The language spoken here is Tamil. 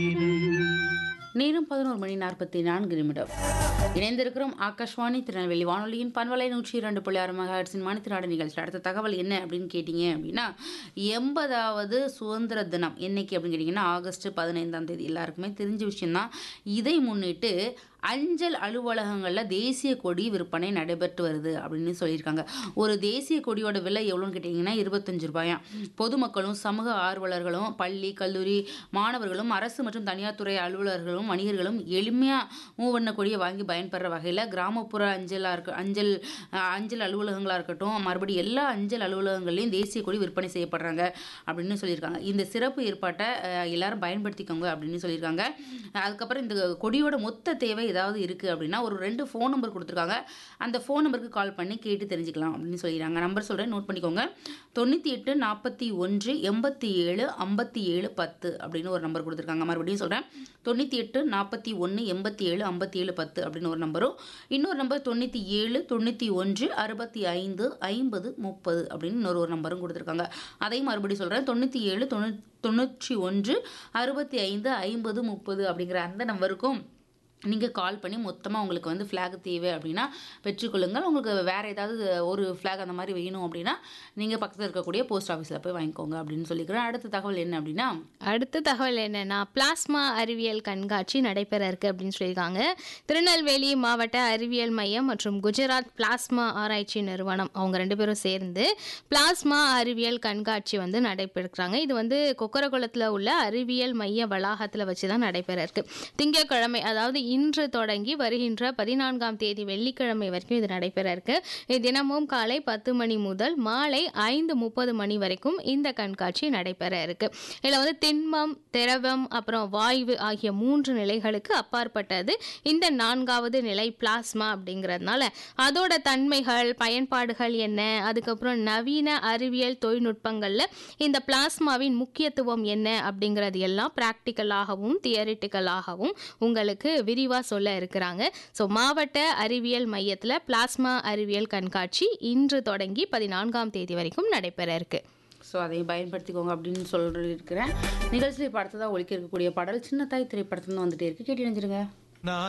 நேரம் 11:44 இணைந்திருக்கிறோம் ஆகாஷ்வாணி திருநெல்வேலி வானொலியின் பண்பலை 102.6 மெகாஹெர்ட்ஸின் மணித்திராட நிகழ்ச்சி. அடுத்த தகவல் என்ன அப்படின்னு கேட்டீங்க அப்படின்னா, 80வது சுதந்திர தினம் என்னைக்கு அப்படின்னு கேட்டிங்கன்னா ஆகஸ்ட் 15ஆம் தேதி. எல்லாருக்குமே தெரிஞ்ச விஷயம்தான். இதை முன்னிட்டு அஞ்சல் அலுவலகங்களில் தேசிய கொடி விற்பனை நடைபெற்று வருது அப்படின்னு சொல்லியிருக்காங்க. ஒரு தேசிய கொடியோட விலை எவ்வளோன்னு கேட்டிங்கன்னா 25 ரூபாயாம். பொதுமக்களும் சமூக ஆர்வலர்களும் பள்ளி கல்லூரி மாணவர்களும் அரசு மற்றும் தனியார் துறை அலுவலர்களும் வணிகர்களும் எளிமையாக மூவண்ண கொடியை வாங்கி பயன்பெற வகையில் கிராமப்புற அஞ்சல் அலுவலகங்களாக இருக்கட்டும், மறுபடியும் எல்லா அஞ்சல் அலுவலகங்கள்லையும் தேசிய கொடி விற்பனை செய்யப்படுறாங்க அப்படின்னு சொல்லியிருக்காங்க. இந்த சிறப்பு ஏற்பாட்டை எல்லாரும் பயன்படுத்திக்கோங்க அப்படின்னு சொல்லியிருக்காங்க. அதுக்கப்புறம் இந்த கொடியோட மொத்த தேவை ஏதாவது இருக்குது அப்படின்னா ஒரு 2 ஃபோன் நம்பர் கொடுத்துருக்காங்க. அந்த ஃபோன் நம்பருக்கு கால் பண்ணி கேட்டு தெரிஞ்சுக்கலாம் அப்படின்னு சொல்லிடுறாங்க. நம்பர் சொல்கிறேன், நோட் பண்ணிக்கோங்க. 98 41 87 57 10 அப்படின்னு ஒரு நம்பர் கொடுத்துருக்காங்க. மறுபடியும் சொல்கிறேன், 98 41 87 57 10 அப்படின்னு ஒரு நம்பரும், இன்னொரு நம்பர் 97 91 65 50 30 அப்படின்னு இன்னொரு நம்பரும் கொடுத்துருக்காங்க. அதையும் மறுபடியும் சொல்கிறேன், 97 91 65 50 30 அப்படிங்கிற அந்த நம்பருக்கும் நீங்கள் கால் பண்ணி மொத்தமாக உங்களுக்கு வந்து ஃப்ளாக் தேவை அப்படின்னா பெற்றுக்கொள்ளுங்கள். உங்களுக்கு வேறு ஏதாவது ஒரு ஃப்ளாக் அந்த மாதிரி வேணும் அப்படின்னா நீங்கள் பக்கத்தில் இருக்கக்கூடிய போஸ்ட் ஆஃபீஸில் போய் வாங்கிக்கோங்க அப்படின்னு சொல்லிக்கிறேன். அடுத்த தகவல் என்ன அப்படின்னா, அடுத்த தகவல் என்னன்னா, பிளாஸ்மா அறிவியல் கண்காட்சி நடைபெற இருக்கு அப்படின்னு சொல்லியிருக்காங்க. திருநெல்வேலி மாவட்ட அறிவியல் மையம் மற்றும் குஜராத் பிளாஸ்மா ஆராய்ச்சி நிறுவனம் அவங்க 2 பேரும் சேர்ந்து பிளாஸ்மா அறிவியல் கண்காட்சி வந்து நடைபெறுறாங்க. இது வந்து கொக்கரகுளத்தில் உள்ள அறிவியல் மைய வளாகத்தில் வச்சு தான் நடைபெற இருக்கு. திங்கட்கிழமை, அதாவது இன்று தொடங்கி வருகின்ற 14ஆம் தேதி வெள்ளிக்கிழமை வரைக்கும் இது நடைபெற இருக்கு. தினமும் காலை 10 மணி முதல் மாலை 5:30 மணி வரைக்கும் இந்த கண்காட்சி நடைபெற இருக்கு. இதில் வந்து திண்மம், திரவம், அப்புறம் வாயு ஆகிய 3 நிலைகளுக்கு அப்பாற்பட்டது இந்த 4வது நிலை பிளாஸ்மா அப்படிங்கிறதுனால அதோட தன்மைகள், பயன்பாடுகள் என்ன, அதுக்கப்புறம் நவீன அறிவியல் தொழில்நுட்பங்கள்ல இந்த பிளாஸ்மாவின் முக்கியத்துவம் என்ன அப்படிங்கிறது எல்லாம் பிராக்டிக்கலாகவும் தியரிட்டிக்கலாகவும் உங்களுக்கு விரிவா சொல்ல இருக்கிறாங்க. ஸோ மாவட்ட அறிவியல் மையத்தில் பிளாஸ்மா அறிவியல் கண்காட்சி இன்று தொடங்கி 14ஆம் தேதி வரைக்கும் நடைபெற இருக்கு. ஸோ அதையும் பயன்படுத்திக்கோங்க அப்படின்னு சொல்லியிருக்கிறேன். நிகழ்ச்சியில் இப்போ அடுத்ததாக ஒழிக்க இருக்கக்கூடிய பாடல் சின்ன தாய் திரைப்படத்துல வந்துட்டே இருக்கு. கேட்டு நினைச்சிருங்க.